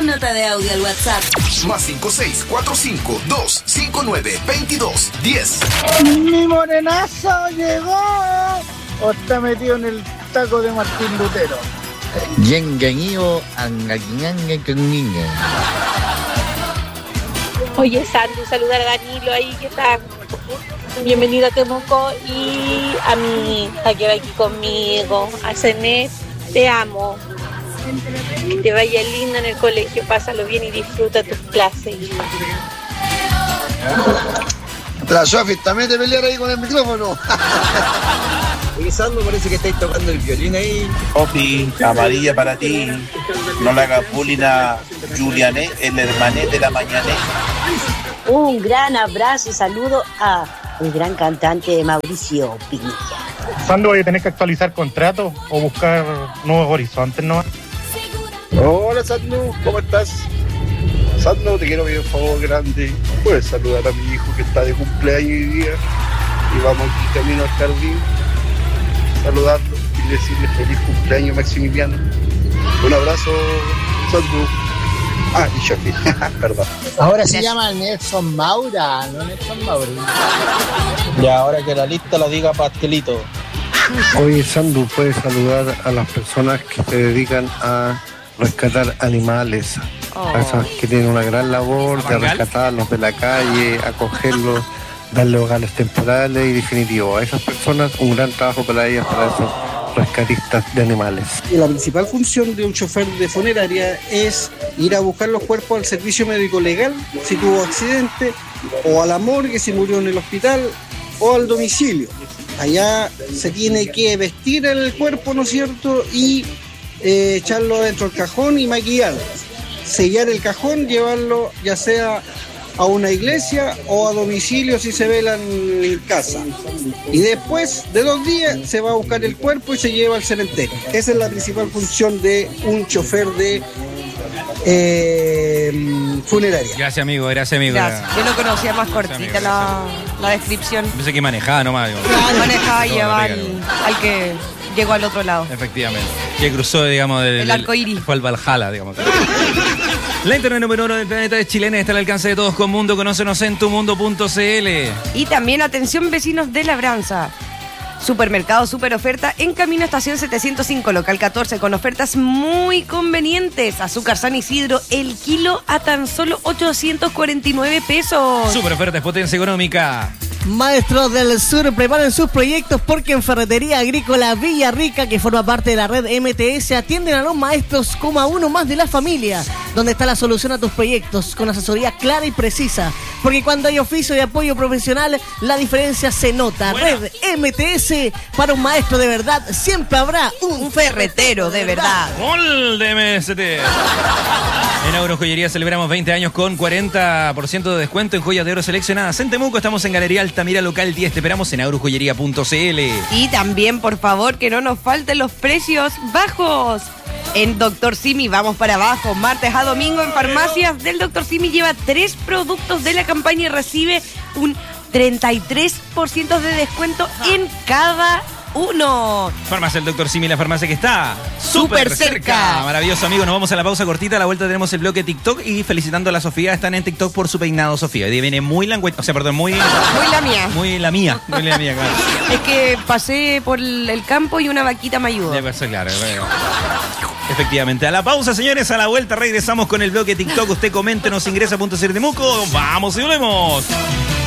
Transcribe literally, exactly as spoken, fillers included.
nota de audio al WhatsApp. Más cinco seis cuatro cinco dos cinco nueve veintidós diez. Mi morenazo llegó. O está metido en el taco de Martín Lutero. Yenganío angañangañanga. Oye, Sandu, saludar a Danilo ahí que está. Bienvenido a Temuco y a mi hija que va aquí conmigo, a Cenet, te amo. Que te vaya lindo en el colegio, pásalo bien y disfruta tus clases. La Sofi, también te pelear ahí con el micrófono. Oye, Sandu, parece que estáis tocando el violín ahí. Sofi, amarilla para ti. No le hagas bullying a Juliané, el hermanet de la mañané. Un gran abrazo y saludo a el gran cantante Mauricio Pinilla. ¿Cuándo voy a tener que actualizar contratos o buscar nuevos horizontes, no? Hola, Sandu, ¿cómo estás? Sandu, te quiero pedir un favor grande. Puedes saludar a mi hijo que está de cumpleaños hoy día y vamos aquí camino al jardín. Saludarlo y decirle feliz cumpleaños, Maximiliano. Un abrazo, Sandu. Ah, y Shofi, perdón. Ahora se llama Nelson Maura, no Nelson Maura. Ya, ahora que la lista la diga Pastelito. Oye, Sandu, puedes saludar a las personas que se dedican a rescatar animales. Oh. A esas que tienen una gran labor de rescatarlos de la calle, acogerlos, darle hogares temporales y definitivo. A esas personas, un gran trabajo para ellas, para esos rescatistas de animales. La principal función de un chofer de funeraria es ir a buscar los cuerpos al servicio médico legal si tuvo accidente, o a la morgue si murió en el hospital, o al domicilio. Allá se tiene que vestir el cuerpo, ¿no es cierto?, y eh, echarlo dentro del cajón y maquillarlo. Sellar el cajón, llevarlo ya sea a una iglesia o a domicilio si se velan en casa. Y después de dos días se va a buscar el cuerpo y se lleva al cementerio. Esa es la principal función de un chofer de eh, funeraria. Gracias, amigo, gracias, amigo. Gracias. Yo no conocía más cortita la, la descripción. Pensé que manejaba nomás. Digo. Claro, manejaba y llevaba al, al que llegó al otro lado. Efectivamente. Que cruzó, digamos, del, el arco iris. Fue al Valhalla, digamos. La internet número uno del planeta es chilena, está al alcance de todos con Mundo. Conócenos en tu mundo punto c l. Y también, atención, vecinos de Labranza. Supermercado Super Oferta en camino a Estación setecientos cinco, local catorce, con ofertas muy convenientes. Azúcar San Isidro, el kilo a tan solo ochocientos cuarenta y nueve pesos. Super Oferta es potencia económica. Maestros del Sur, preparen sus proyectos porque en Ferretería Agrícola Villarrica, que forma parte de la red M T S, atienden a los maestros como a uno más de la familia, donde está la solución a tus proyectos con asesoría clara y precisa. Porque cuando hay oficio y apoyo profesional, la diferencia se nota. Buena. Red M T S, para un maestro de verdad, siempre habrá un, un ferretero de verdad. ¡Gol de M S T! En Agrojoyería celebramos veinte años con cuarenta por ciento de descuento en joyas de oro seleccionadas. En Temuco estamos en Galería Altamira Local diez. Te esperamos en agrojoyería punto c l. Y también, por favor, que no nos falten los precios bajos. En Doctor Simi vamos para abajo. Martes a domingo en farmacias del Doctor Simi lleva tres productos de la campaña y recibe un treinta y tres por ciento de descuento en cada uno. Farmacia el Doctor Simi, la farmacia que está súper cerca. cerca. Maravilloso, amigo. Nos vamos a la pausa cortita. A la vuelta tenemos el bloque TikTok y felicitando a la Sofía. Están en TikTok por su peinado, Sofía. Hoy viene muy langüe... O sea, perdón, muy... Muy la mía. Muy la mía. Muy la mía, claro. Es que pasé por el campo y una vaquita me ayudó. Ya pasó, claro. Efectivamente. A la pausa, señores. A la vuelta regresamos con el bloque TikTok. Usted coméntenos, ingresa a Punto Ser Temuco. Vamos y volvemos.